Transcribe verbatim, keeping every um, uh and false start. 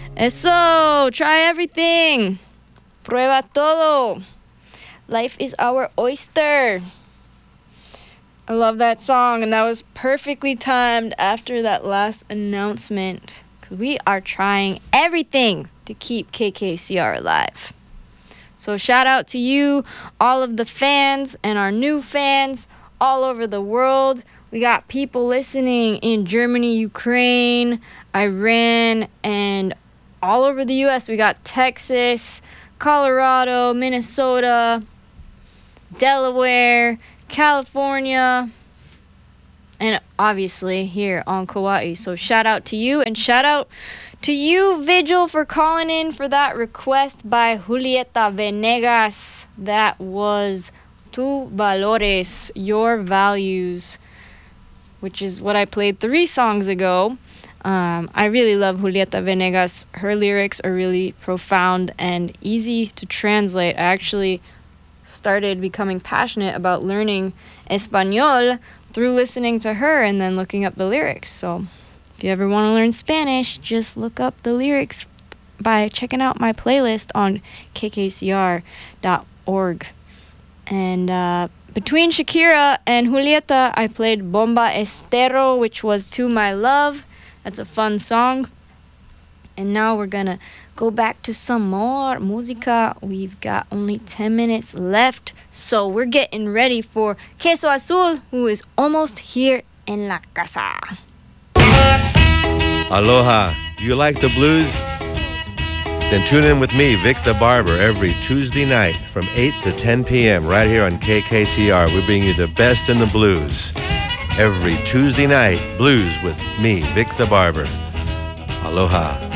Eso, try everything. Prueba todo. Life is our oyster. I love that song, and that was perfectly timed after that last announcement, because we are trying everything to keep K K C R alive. So shout out to you, all of the fans and our new fans all over the world. We got people listening in Germany, Ukraine, Iran, and all over the U S. We got Texas, Colorado, Minnesota, Delaware, California, and obviously here on Kauai. So shout out to you, and shout out to you, Vigil, for calling in for that request by Julieta Venegas. That was Tu Valores, Your Values, which is what I played three songs ago. Um, I really love Julieta Venegas. Her lyrics are really profound and easy to translate. I actually started becoming passionate about learning Espanol through listening to her and then looking up the lyrics. So if you ever want to learn Spanish, just look up the lyrics by checking out my playlist on k k c r dot org. And uh, between Shakira and Julieta, I played Bomba Estero, which was To My Love. That's a fun song. And now we're gonna go back to some more música. We've got only ten minutes left, so we're getting ready for Queso Azul, who is almost here en la casa. Aloha. Do you like the blues? Then tune in with me, Vic the Barber, every Tuesday night from eight to ten p.m. right here on K K C R. We bring you the best in the blues. Every Tuesday night, blues with me, Vic the Barber. Aloha.